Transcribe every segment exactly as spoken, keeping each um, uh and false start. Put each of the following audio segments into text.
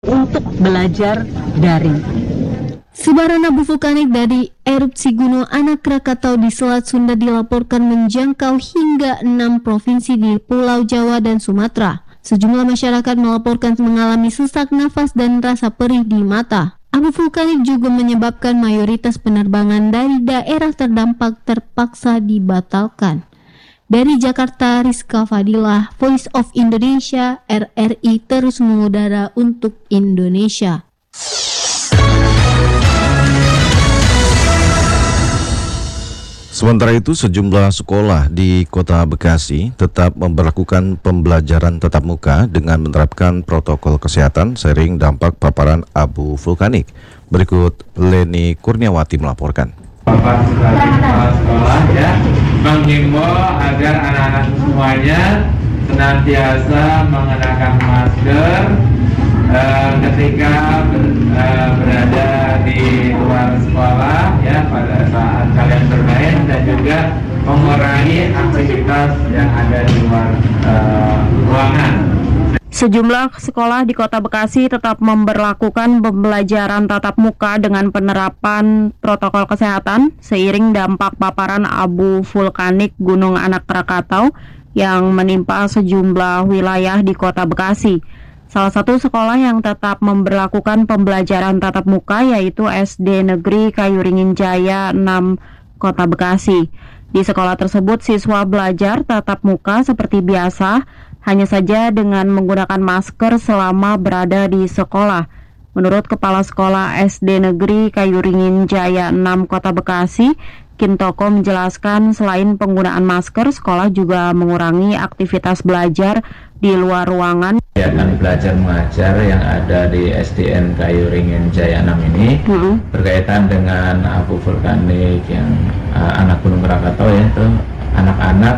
untuk belajar daring. Sebaran abu vulkanik dari erupsi Gunung Anak Krakatau di Selat Sunda dilaporkan menjangkau hingga enam provinsi di Pulau Jawa dan Sumatera. Sejumlah masyarakat melaporkan mengalami sesak nafas dan rasa perih di mata. Abu vulkanik juga menyebabkan mayoritas penerbangan dari daerah terdampak terpaksa dibatalkan. Dari Jakarta, Rizka Fadilah, Voice of Indonesia, R R I terus mengudara untuk Indonesia. Sementara itu, sejumlah sekolah di Kota Bekasi tetap memberlakukan pembelajaran tatap muka dengan menerapkan protokol kesehatan seiring dampak paparan abu vulkanik. Berikut Leni Kurniawati melaporkan. Bapak sebagai kepala sekolah ya menghimbau agar anak-anak semuanya senantiasa mengenakan masker uh, ketika ber, uh, berada di luar sekolah ya pada saat kalian bermain dan juga mengurangi aktivitas yang ada di luar uh, ruangan. Sejumlah sekolah di Kota Bekasi tetap memberlakukan pembelajaran tatap muka dengan penerapan protokol kesehatan seiring dampak paparan abu vulkanik Gunung Anak Krakatau yang menimpa sejumlah wilayah di Kota Bekasi. Salah satu sekolah yang tetap memberlakukan pembelajaran tatap muka yaitu S D Negeri Kayuringin Jaya enam Kota Bekasi. Di sekolah tersebut siswa belajar tatap muka seperti biasa, hanya saja dengan menggunakan masker selama berada di sekolah. Menurut Kepala Sekolah S D Negeri Kayuringin Jaya enam Kota Bekasi, Kintoko menjelaskan selain penggunaan masker, sekolah juga mengurangi aktivitas belajar di luar ruangan. Kegiatan belajar mengajar yang ada di S D N Kayuringin Jaya enam ini hmm. berkaitan dengan abu vulkanik yang uh, anak Gunung Krakatau ya, itu anak-anak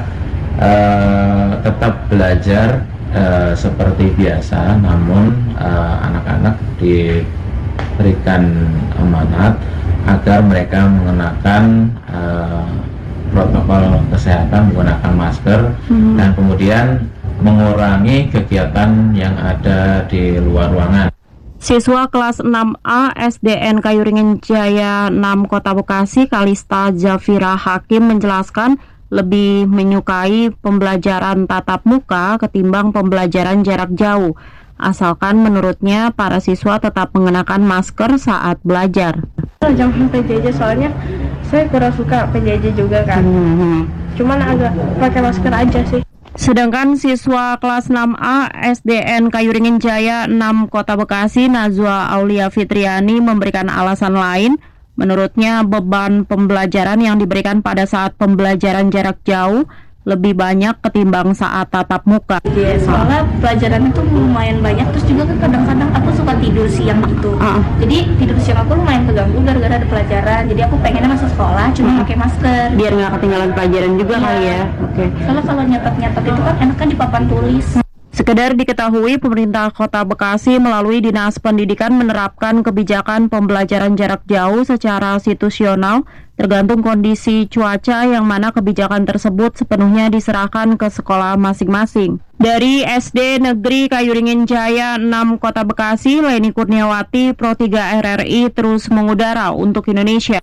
Uh, tetap belajar uh, seperti biasa, namun uh, anak-anak diberikan amanat agar mereka mengenakan uh, protokol kesehatan, menggunakan masker hmm. dan kemudian mengurangi kegiatan yang ada di luar ruangan. Siswa kelas enam A S D N Kayuringin Jaya enam Kota Bekasi, Kalista Zafira Hakim menjelaskan lebih menyukai pembelajaran tatap muka ketimbang pembelajaran jarak jauh, asalkan menurutnya para siswa tetap mengenakan masker saat belajar. Jangan P J J, soalnya saya kurang suka P J J juga kan, hmm. cuman agak pakai masker aja sih. Sedangkan siswa kelas enam A S D N Kayuringin Jaya enam Kota Bekasi, Nazwa Aulia Fitriani memberikan alasan lain. Menurutnya beban pembelajaran yang diberikan pada saat pembelajaran jarak jauh lebih banyak ketimbang saat tatap muka. Iya, soalnya pelajaran itu lumayan banyak, terus juga kan kadang-kadang aku suka tidur siang gitu. Uh. Jadi tidur siang aku lumayan keganggu gara-gara ada pelajaran. Jadi aku pengennya masuk sekolah cuma uh. pakai masker. Biar nggak ketinggalan pelajaran juga ya. Kali ya. Oke. Okay. Soalnya kalau nyatet-nyatet itu kan enakan di papan tulis. Sekedar diketahui, pemerintah Kota Bekasi melalui Dinas Pendidikan menerapkan kebijakan pembelajaran jarak jauh secara situasional tergantung kondisi cuaca, yang mana kebijakan tersebut sepenuhnya diserahkan ke sekolah masing-masing. Dari S D Negeri Kayuringin Jaya enam Kota Bekasi, Leni Kurniawati, Pro tiga R R I terus mengudara untuk Indonesia.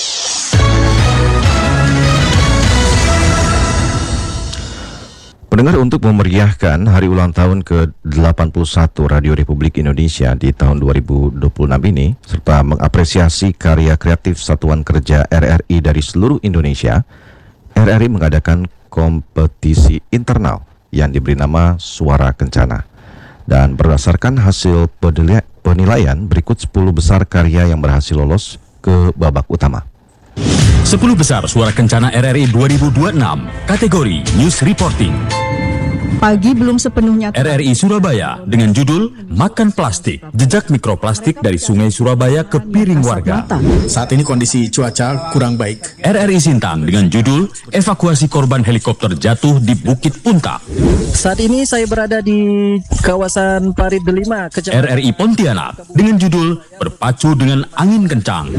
Pendengar, untuk memeriahkan hari ulang tahun ke delapan puluh satu Radio Republik Indonesia di tahun dua ribu dua puluh enam ini, serta mengapresiasi karya kreatif satuan kerja R R I dari seluruh Indonesia, R R I mengadakan kompetisi internal yang diberi nama Suara Kencana. Dan berdasarkan hasil penilaian, berikut sepuluh besar karya yang berhasil lolos ke babak utama. sepuluh besar Suara Kencana R R I dua ribu dua puluh enam, kategori News Reporting. Pagi belum sepenuhnya. R R I Surabaya dengan judul Makan Plastik, jejak mikroplastik dari Sungai Surabaya ke piring warga. Saat ini kondisi cuaca kurang baik. R R I Sintang dengan judul Evakuasi korban helikopter jatuh di Bukit Punta. Saat ini saya berada di kawasan Parit Delima, Kecamatan. R R I Pontianak dengan judul Berpacu dengan Angin Kencang.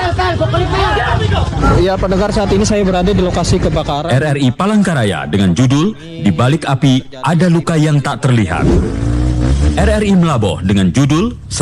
Ya, pendengar, saat ini saya berada di lokasi kebakaran. R R I Palangkaraya dengan judul Di Balik Api Ada Luka Yang Tak Terlihat. R R I Melaboh dengan judul